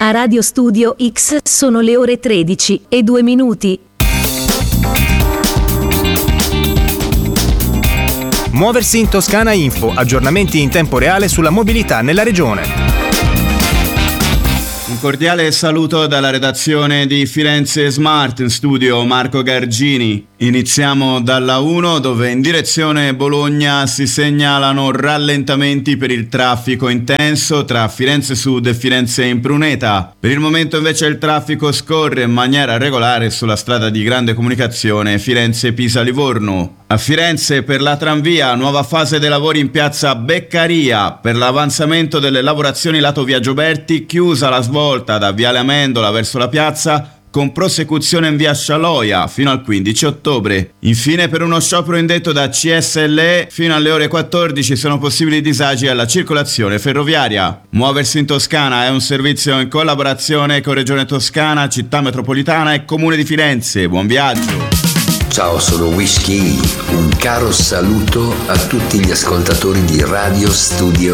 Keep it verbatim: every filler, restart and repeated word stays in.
A Radio Studio X sono le ore tredici e due minuti. Muoversi in Toscana Info, aggiornamenti in tempo reale sulla mobilità nella regione. Un cordiale saluto dalla redazione di Firenze Smart, in studio Marco Gargini. Iniziamo dalla uno, dove in direzione Bologna si segnalano rallentamenti per il traffico intenso tra Firenze Sud e Firenze Impruneta. Per il momento invece il traffico scorre in maniera regolare sulla strada di grande comunicazione Firenze-Pisa-Livorno. A Firenze per la tranvia, nuova fase dei lavori in piazza Beccaria. Per l'avanzamento delle lavorazioni lato via Gioberti, chiusa la svolta da viale Amendola verso la piazza, con prosecuzione in via Scialoia fino al quindici ottobre. Infine, per uno sciopero indetto da C S L E, fino alle ore quattordici sono possibili disagi alla circolazione ferroviaria. Muoversi in Toscana è un servizio in collaborazione con Regione Toscana, Città Metropolitana e Comune di Firenze. Buon viaggio! Ciao, sono Whisky. Un caro saluto a tutti gli ascoltatori di Radio Studio